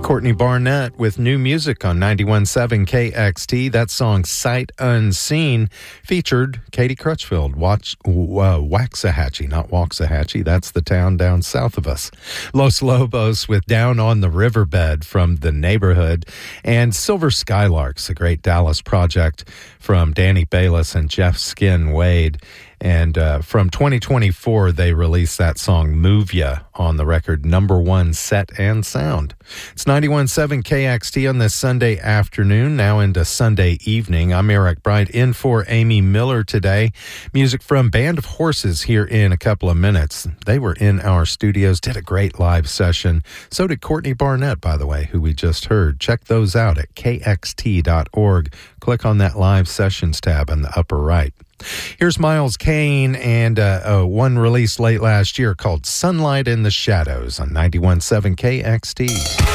Courtney Barnett with new music on 91.7 KXT. That song, Sight Unseen, featured Katie Crutchfield, Waxahachie, not Waxahachie. That's the town down south of us. Los Lobos with Down on the Riverbed from The Neighborhood. And Silver Skylarks, a great Dallas project from Danny Bayless and Jeff Skin Wade. And from 2024, they released that song, Move Ya, on the record #1 Set and Sound. It's 91.7 KXT on this Sunday afternoon, now into Sunday evening. I'm Eric Bright, in for Amy Miller today. Music from Band of Horses here in a couple of minutes. They were in our studios, did a great live session. So did Courtney Barnett, by the way, who we just heard. Check those out at kxt.org. Click on that live sessions tab in the upper right. Here's Miles Kane and one released late last year called Sunlight in the Shadows on 91.7 KXT.